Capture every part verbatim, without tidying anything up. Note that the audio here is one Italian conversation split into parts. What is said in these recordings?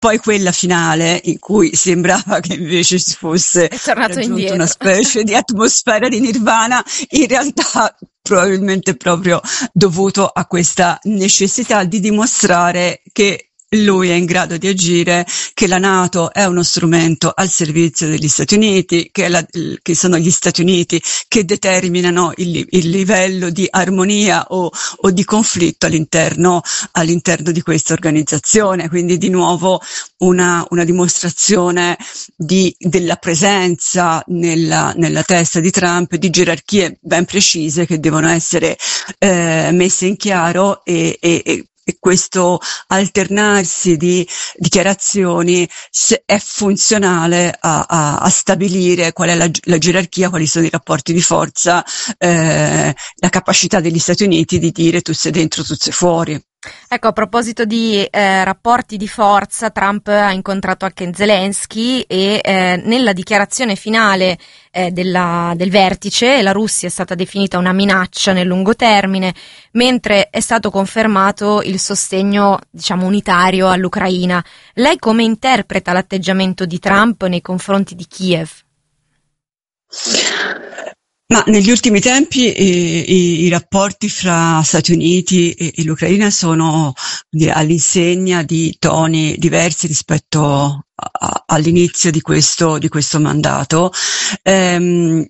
poi quella finale in cui sembrava che invece si fosse è tornato indietro, una specie di atmosfera di nirvana, in realtà probabilmente proprio dovuto a questa necessità di dimostrare che lui è in grado di agire, che la NATO è uno strumento al servizio degli Stati Uniti, che, è la, che sono gli Stati Uniti che determinano il, il livello di armonia o, o di conflitto all'interno, all'interno di questa organizzazione. Quindi di nuovo una, una dimostrazione di, della presenza nella, nella testa di Trump di gerarchie ben precise che devono essere eh, messe in chiaro e, e, e E questo alternarsi di dichiarazioni è funzionale a, a, a stabilire qual è la, la gerarchia, quali sono i rapporti di forza, eh, la capacità degli Stati Uniti di dire tu sei dentro, tu sei fuori. Ecco, a proposito di eh, rapporti di forza, Trump ha incontrato anche Zelensky e eh, nella dichiarazione finale eh, della, del vertice la Russia è stata definita una minaccia nel lungo termine, mentre è stato confermato il sostegno, diciamo, unitario all'Ucraina. Lei come interpreta l'atteggiamento di Trump nei confronti di Kiev? Ma negli ultimi tempi i, i, i rapporti fra Stati Uniti e, e l'Ucraina sono dire, all'insegna di toni diversi rispetto a, a, all'inizio di questo, di questo mandato. Ehm,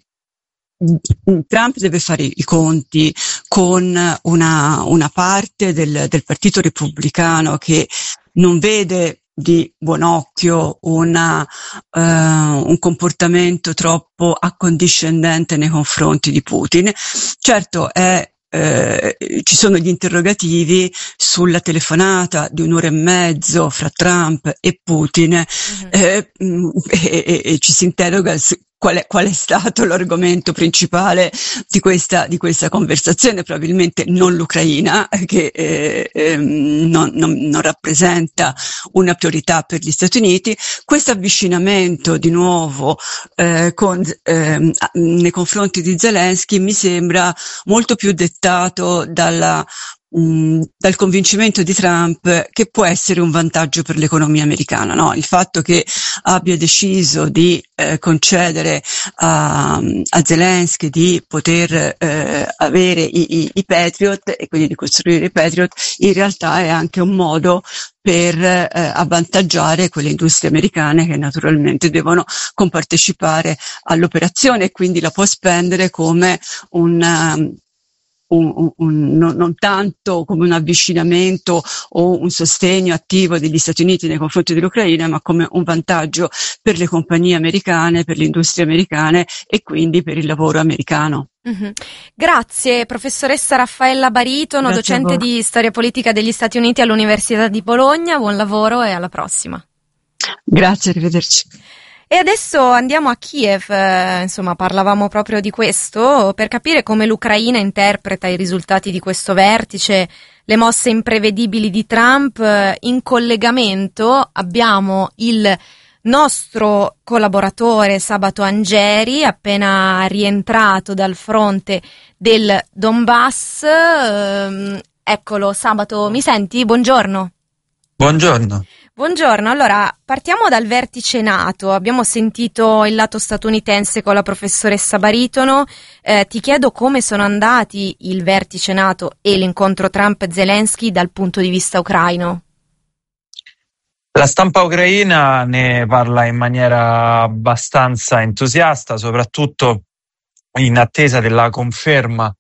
Trump deve fare i conti con una, una parte del, del Partito Repubblicano che non vede di buon occhio una, uh, un comportamento troppo accondiscendente nei confronti di Putin. Certo è Eh, ci sono gli interrogativi sulla telefonata di un'ora e mezzo fra Trump e Putin, mm-hmm. eh, e, e, e ci si interroga su qual è, qual è stato l'argomento principale di questa, di questa conversazione. Probabilmente non l'Ucraina, che eh, eh, non, non, non rappresenta una priorità per gli Stati Uniti. Questo avvicinamento di nuovo eh, con, eh, nei confronti di Zelensky mi sembra molto più dettato dalla mh, dal convincimento di Trump che può essere un vantaggio per l'economia americana, no? Il fatto che abbia deciso di eh, concedere a, a Zelensky di poter eh, avere i, i, i Patriot e quindi di costruire i Patriot, in realtà è anche un modo per eh, avvantaggiare quelle industrie americane che naturalmente devono compartecipare all'operazione, e quindi la può spendere come un um, Un, un, un, non, non tanto come un avvicinamento o un sostegno attivo degli Stati Uniti nei confronti dell'Ucraina, ma come un vantaggio per le compagnie americane, per le industrie americane e quindi per il lavoro americano. Mm-hmm. Grazie professoressa Raffaella Baritono, Grazie docente di storia politica degli Stati Uniti all'Università di Bologna. Buon lavoro e alla prossima. Grazie, arrivederci. E adesso andiamo a Kiev, eh, insomma parlavamo proprio di questo, per capire come l'Ucraina interpreta i risultati di questo vertice, le mosse imprevedibili di Trump. In collegamento abbiamo il nostro collaboratore Sabato Angeri, appena rientrato dal fronte del Donbass. Eh, eccolo, Sabato, mi senti? Buongiorno. Buongiorno. Buongiorno, allora partiamo dal vertice NATO. Abbiamo sentito il lato statunitense con la professoressa Baritono. Eh, ti chiedo come sono andati il vertice NATO e l'incontro Trump-Zelensky dal punto di vista ucraino. La stampa ucraina ne parla in maniera abbastanza entusiasta, soprattutto in attesa della conferma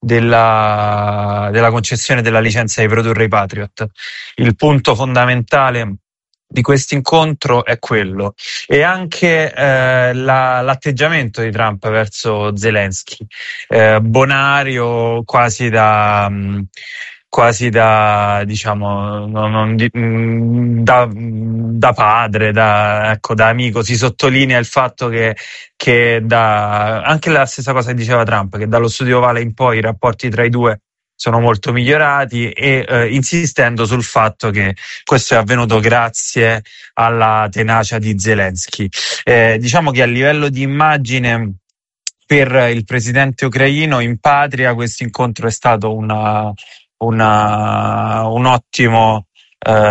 della, della concessione della licenza di produrre i Patriot. Il punto fondamentale di questo incontro è quello, e anche eh, la, l'atteggiamento di Trump verso Zelensky, eh, bonario, quasi da mh, quasi da diciamo non, non, da, da padre, da ecco da amico. Si sottolinea il fatto che che da anche la stessa cosa che diceva Trump, che dallo studio Ovale in poi i rapporti tra i due sono molto migliorati, e eh, insistendo sul fatto che questo è avvenuto grazie alla tenacia di Zelensky. Eh, diciamo che a livello di immagine per il presidente ucraino in patria questo incontro è stato una, una, un ottimo eh,